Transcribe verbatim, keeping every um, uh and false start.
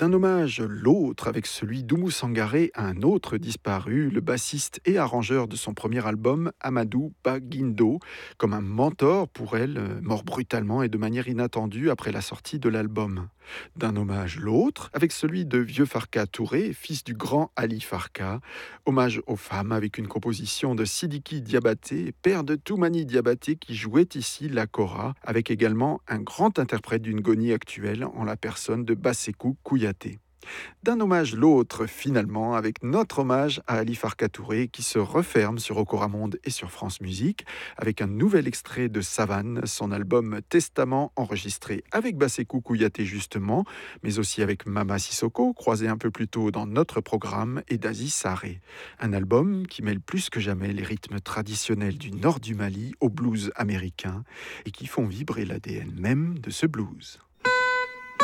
D'un hommage l'autre avec celui d'Oumou Sangaré à un autre disparu, le bassiste et arrangeur de son premier album, Amadou Baguindo, comme un mentor pour elle, euh, mort brutalement et de manière inattendue après la sortie de l'album. D'un hommage l'autre avec celui de Vieux Farka Touré, fils du grand Ali Farka, hommage aux femmes avec une composition de Sidiki Diabaté, père de Toumani Diabaté qui jouait ici la kora, avec également un grand interprète d'une gonie actuelle en la personne de Bassekou Kouyaté. D'un hommage l'autre, finalement, avec notre hommage à Ali Farka Touré qui se referme sur Okora Monde et sur France Musique, avec un nouvel extrait de Savane, son album Testament, enregistré avec Bassekou Kouyaté justement, mais aussi avec Mama Sissoko, croisé un peu plus tôt dans notre programme, et Dazi Saré. Un album qui mêle plus que jamais les rythmes traditionnels du nord du Mali au blues américain et qui font vibrer l'A D N même de ce blues.